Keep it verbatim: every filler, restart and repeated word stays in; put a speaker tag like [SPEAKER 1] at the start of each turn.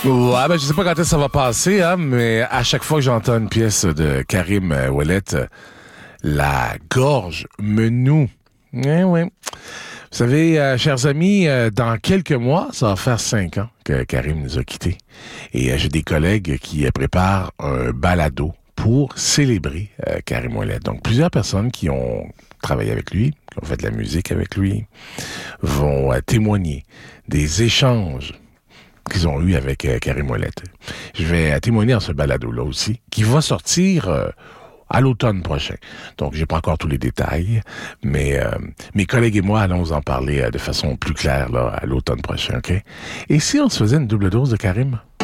[SPEAKER 1] Ouais, ben je sais pas quand est-ce que ça va passer, hein, mais à chaque fois que j'entends une pièce de Karim euh, Ouellet, euh, la gorge me noue. Eh oui. Vous savez, euh, chers amis, euh, dans quelques mois, ça va faire cinq ans que Karim nous a quittés. Et euh, j'ai des collègues qui euh, préparent un balado pour célébrer euh, Karim Ouellet. Donc, plusieurs personnes qui ont travaillé avec lui, qui ont fait de la musique avec lui, vont euh, témoigner des échanges qu'ils ont eu avec euh, Karim Ouellet. Je vais euh, témoigner dans ce balado-là aussi, qui va sortir euh, à l'automne prochain. Donc, j'ai pas encore tous les détails, mais euh, mes collègues et moi allons vous en parler euh, de façon plus claire là, à l'automne prochain, OK? Et si on se faisait une double dose de Karim?